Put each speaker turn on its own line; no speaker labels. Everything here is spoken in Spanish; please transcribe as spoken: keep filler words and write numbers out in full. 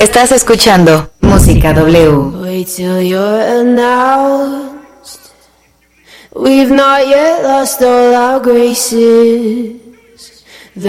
Estás escuchando Música W.
Wait till you're announced. We've not yet lost all our graces.